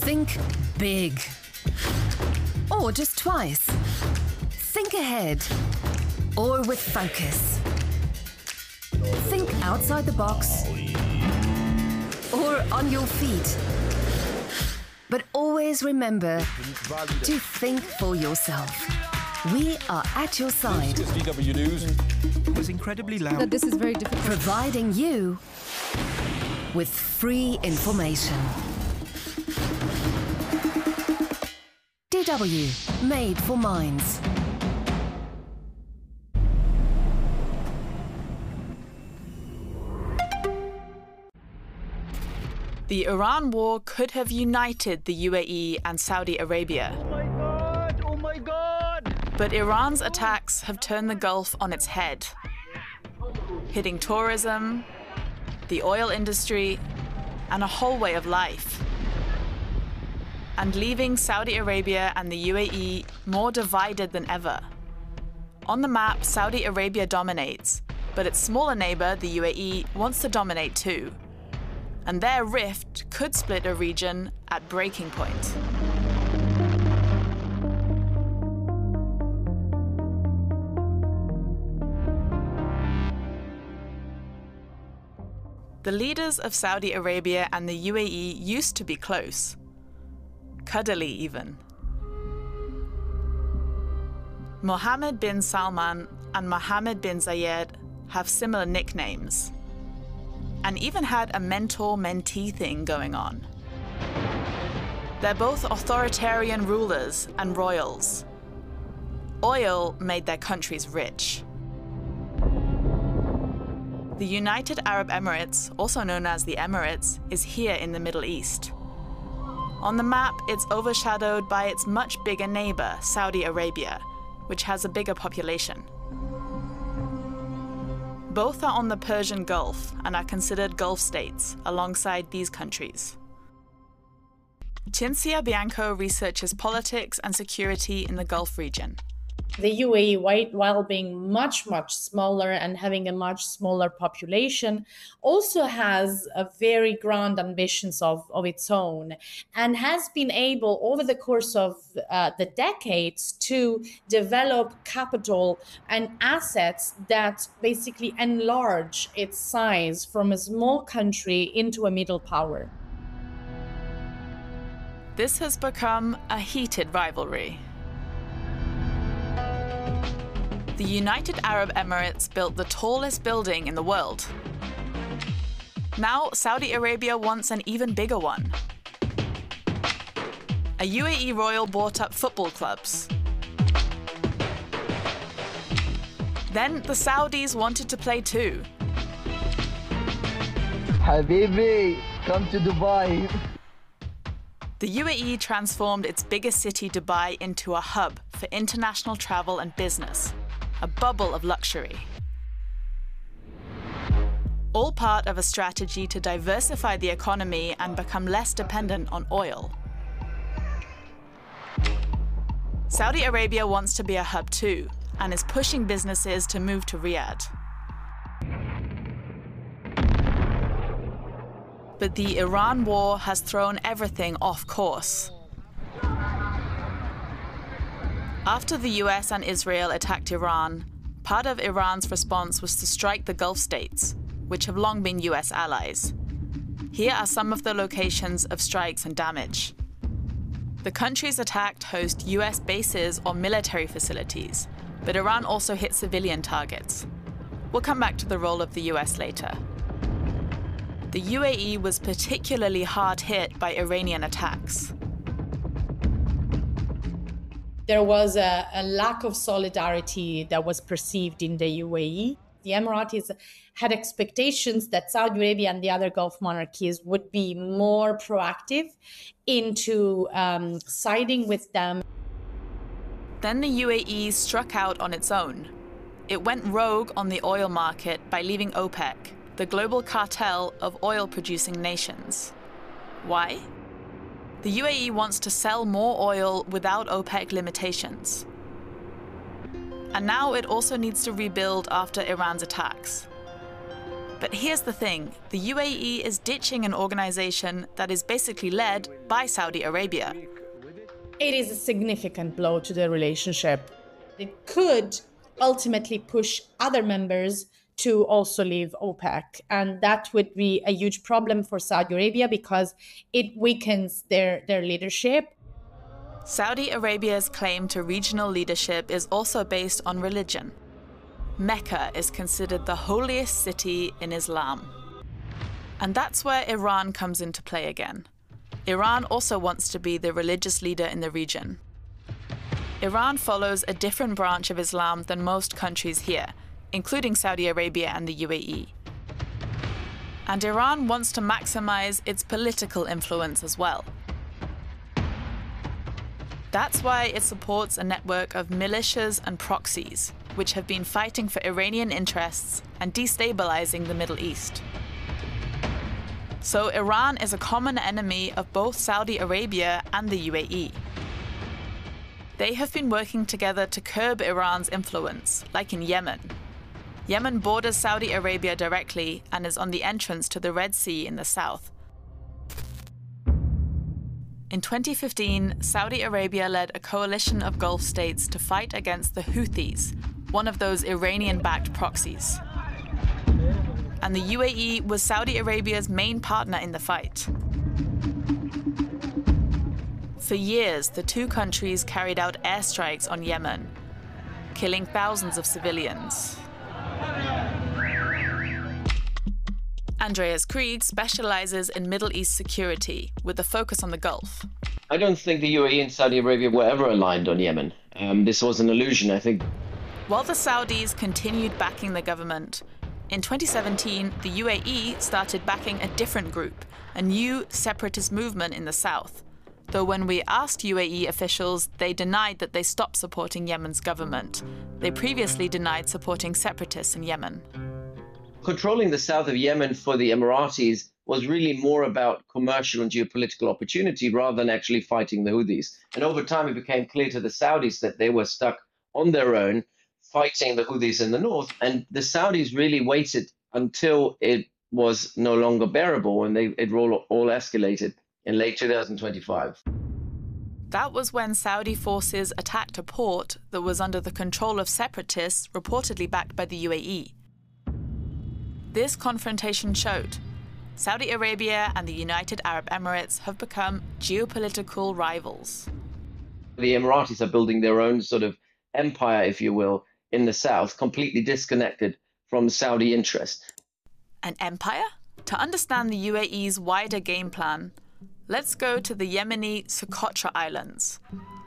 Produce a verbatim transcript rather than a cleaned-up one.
Think big. Or just twice. Think ahead. Or with focus. Think outside the box. Or on your feet. But always remember to think for yourself. We are at your side. D W News. It was incredibly loud. That this is very difficult. Providing you with free information. D W, made for minds. The Iran war could have united the U A E and Saudi Arabia. Oh my God! Oh my God! But Iran's attacks have turned the Gulf on its head, hitting tourism, the oil industry, and a whole way of life, and leaving Saudi Arabia and the U A E more divided than ever. On the map, Saudi Arabia dominates, but its smaller neighbor, the U A E, wants to dominate too. And their rift could split a region at breaking point. The leaders of Saudi Arabia and the U A E used to be close, cuddly even. Mohammed bin Salman and Mohammed bin Zayed have similar nicknames, and even had a mentor-mentee thing going on. They're both authoritarian rulers and royals. Oil made their countries rich. The United Arab Emirates, also known as the Emirates, is here in the Middle East. On the map, it's overshadowed by its much bigger neighbor, Saudi Arabia, which has a bigger population. Both are on the Persian Gulf and are considered Gulf states alongside these countries. Cinzia Bianco researches politics and security in the Gulf region. The U A E, while being much, much smaller and having a much smaller population, also has a very grand ambitions of, of its own, and has been able, over the course of uh, the decades, to develop capital and assets that basically enlarge its size from a small country into a middle power. This has become a heated rivalry. The United Arab Emirates built the tallest building in the world. Now, Saudi Arabia wants an even bigger one. A U A E royal bought up football clubs. Then the Saudis wanted to play too. Habibi, come to Dubai. The U A E transformed its biggest city, Dubai, into a hub for international travel and business, a bubble of luxury. All part of a strategy to diversify the economy and become less dependent on oil. Saudi Arabia wants to be a hub too, and is pushing businesses to move to Riyadh. But the Iran war has thrown everything off course. After the U S and Israel attacked Iran, part of Iran's response was to strike the Gulf states, which have long been U S allies. Here are some of the locations of strikes and damage. The countries attacked host U S bases or military facilities, but Iran also hit civilian targets. We'll come back to the role of the U S later. The U A E was particularly hard hit by Iranian attacks. There was a, a lack of solidarity that was perceived in the U A E. The Emiratis had expectations that Saudi Arabia and the other Gulf monarchies would be more proactive into um, siding with them. Then the U A E struck out on its own. It went rogue on the oil market by leaving OPEC, the global cartel of oil-producing nations. Why? The U A E wants to sell more oil without OPEC limitations. And now it also needs to rebuild after Iran's attacks. But here's the thing, the U A E is ditching an organization that is basically led by Saudi Arabia. It is a significant blow to the relationship. It could ultimately push other members to also leave OPEC. And that would be a huge problem for Saudi Arabia because it weakens their, their leadership. Saudi Arabia's claim to regional leadership is also based on religion. Mecca is considered the holiest city in Islam. And that's where Iran comes into play again. Iran also wants to be the religious leader in the region. Iran follows a different branch of Islam than most countries here, including Saudi Arabia and the U A E. And Iran wants to maximize its political influence as well. That's why it supports a network of militias and proxies, which have been fighting for Iranian interests and destabilizing the Middle East. So Iran is a common enemy of both Saudi Arabia and the U A E. They have been working together to curb Iran's influence, like in Yemen. Yemen borders Saudi Arabia directly and is on the entrance to the Red Sea in the south. In twenty fifteen, Saudi Arabia led a coalition of Gulf states to fight against the Houthis, one of those Iranian-backed proxies. And the U A E was Saudi Arabia's main partner in the fight. For years, the two countries carried out airstrikes on Yemen, killing thousands of civilians. Andreas Krieg specializes in Middle East security, with a focus on the Gulf. I don't think the U A E and Saudi Arabia were ever aligned on Yemen. Um, this was an illusion, I think. While the Saudis continued backing the government, in twenty seventeen, the U A E started backing a different group, a new separatist movement in the south. Though when we asked U A E officials, they denied that they stopped supporting Yemen's government. They previously denied supporting separatists in Yemen. Controlling the south of Yemen for the Emiratis was really more about commercial and geopolitical opportunity rather than actually fighting the Houthis. And over time, it became clear to the Saudis that they were stuck on their own, fighting the Houthis in the north. And the Saudis really waited until it was no longer bearable, and they, it all, all escalated in late two thousand twenty-five. That was when Saudi forces attacked a port that was under the control of separatists reportedly backed by the U A E. This confrontation showed Saudi Arabia and the United Arab Emirates have become geopolitical rivals. The Emiratis are building their own sort of empire, if you will, in the south, completely disconnected from Saudi interest. An empire? To understand the U A E's wider game plan, let's go to the Yemeni Socotra Islands.